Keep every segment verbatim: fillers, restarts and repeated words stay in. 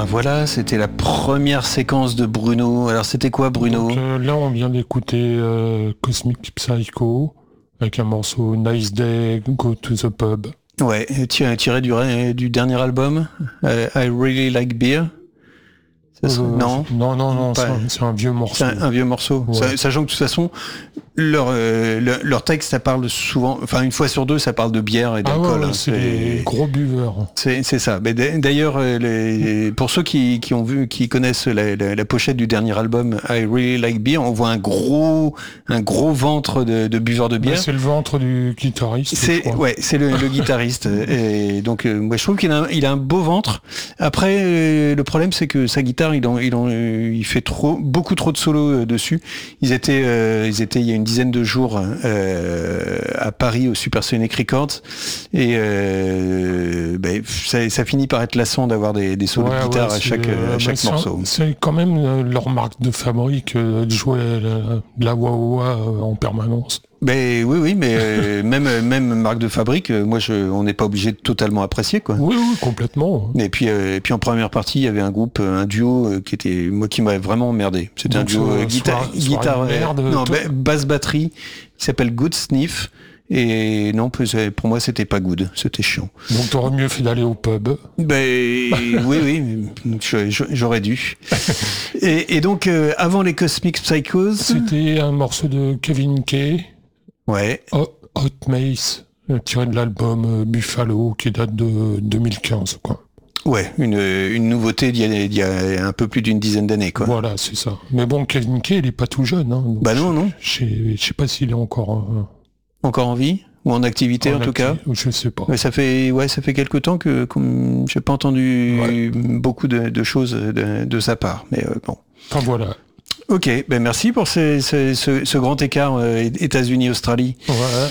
voilà, c'était la première séquence de Bruno. Alors c'était quoi Bruno? Donc, euh, là on vient d'écouter euh, Cosmic Psycho avec un morceau Nice Day, Go to the Pub. Ouais, tiré, tiré du, du dernier album, euh, I Really Like Beer. Ça serait... Euh, non, non, non, non, pas... c'est, un, c'est un vieux morceau. C'est un, un vieux morceau. Ouais. Sachant que de toute façon, leur, euh, leur, leur texte, ça parle souvent, enfin une fois sur deux, ça parle de bière et d'alcool. Ah ouais, ouais, hein, c'est des gros buveurs. C'est, c'est ça. Mais d'ailleurs, les, pour ceux qui, qui ont vu, qui connaissent la, la, la pochette du dernier album I Really Like Beer, on voit un gros, un gros ventre de, de buveurs de bière. Bah, c'est le ventre du guitariste. C'est, ouais, c'est le, le guitariste. Et donc, euh, moi, je trouve qu'il a, un, il a un beau ventre. Après, euh, le problème, c'est que sa guitare, il en, il en, il fait trop, beaucoup trop de solos euh, dessus. Ils étaient, euh, ils étaient il y a une dizaine de jours euh, à Paris au Supersonic Records et euh, ben, ça, ça finit par être lassant d'avoir des, des solos ouais, de guitare ouais, à chaque, euh, à chaque morceau. C'est quand même euh, leur marque de fabrique euh, de jouer la, la wah-wah euh, en permanence. Ben oui, oui, mais euh, même même marque de fabrique, euh, moi, je, on n'est pas obligé de totalement apprécier, quoi. Oui, oui, complètement. Et puis, euh, et puis en première partie, il y avait un groupe, un duo euh, qui était, moi, qui m'avait vraiment emmerdé. C'était donc, un duo euh, guitare, soir, guitare, soir merde, non, ba- basse batterie, qui s'appelle Good Sniff. Et non, pour moi, c'était pas good, c'était chiant. Donc t'aurais mieux fait d'aller au pub. Ben oui, oui, j'aurais dû. et, et donc, euh, avant les Cosmic Psychos, c'était un morceau de Kevin Kay. Ouais. Hot, Hot Mace, tiré de l'album Buffalo, qui date de deux mille quinze, quoi. Ouais, une, une nouveauté d'il y, a, d'il y a un peu plus d'une dizaine d'années, quoi. Voilà, c'est ça. Mais bon, Kevin Kay, il est pas tout jeune. Hein, bah non, non. Je sais, je sais pas s'il est encore... Euh... Encore en vie ou en activité en, en tout acti- cas. Je sais pas. Mais ça fait ouais, ça fait quelque temps que comme j'ai pas entendu ouais. beaucoup de, de choses de, de sa part. Mais euh, bon. Enfin voilà. Ok, ben merci pour ces, ces, ce, ce grand écart euh, États-Unis-Australie. Voilà.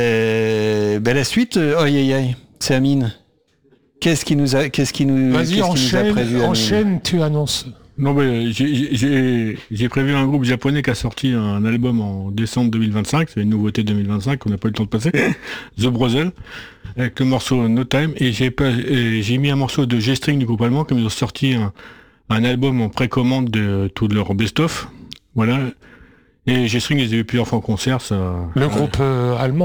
Euh, ben la suite, euh, aïe aïe aïe, c'est Amine. Qu'est-ce qui nous a, qu'est-ce qui nous, Vas-y, qu'est-ce enchaîne, qui nous a prévu, Amine enchaîne, tu annonces. Non, mais j'ai, j'ai, j'ai prévu un groupe japonais qui a sorti un album en décembre deux mille vingt-cinq, c'est une nouveauté deux mille vingt-cinq qu'on n'a pas eu le temps de passer, The Brothers, avec le morceau No Time, et j'ai, pas, et j'ai mis un morceau de G-String du groupe allemand, comme ils ont sorti un, un album en précommande de tout leur best-of, voilà, et G-String, ils ont eu plusieurs fois en concert, ça... Le groupe euh, allemand